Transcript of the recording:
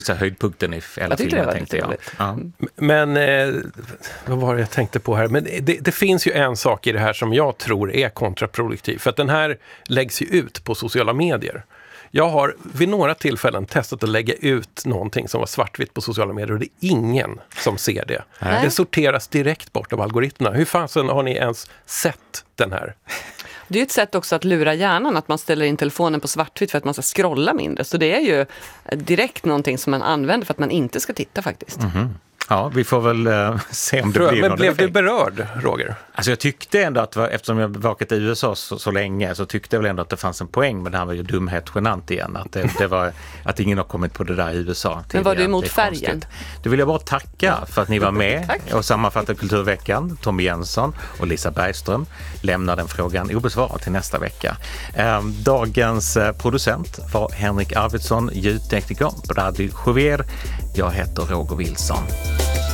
Så höjdpunkten i hela filmen, tänkte jag. Ja. Men vad var det jag tänkte på här? Men det finns ju en sak i det här som jag tror är kontraproduktiv. För att den här läggs ju ut på sociala medier. Jag har vid några tillfällen testat att lägga ut någonting som var svartvitt på sociala medier och det är ingen som ser det. Nej. Det sorteras direkt bort av algoritmerna. Hur fasen har ni ens sett den här? Det är ju ett sätt också att lura hjärnan, att man ställer in telefonen på svartvitt för att man ska scrolla mindre. Så det är ju direkt någonting som man använder för att man inte ska titta faktiskt. Mm-hmm. Ja, vi får väl se om det blir något. Men blev du berörd, Roger? Alltså jag tyckte ändå att, eftersom jag varit i USA så länge, så tyckte jag väl ändå att det fanns en poäng, men det här var ju dumhet genant igen. Att det var att ingen har kommit på det där i USA tidigare. Men var du emot färgen? Då vill jag bara tacka för att ni var med och sammanfattade Kulturveckan. Tommy Jönsson och Lisa Bergström lämnar den frågan obesvarad till nästa vecka. Dagens producent var Henrik Arvidsson, ljudtekniker Bradley Jouver. Jag heter Roger Wilson.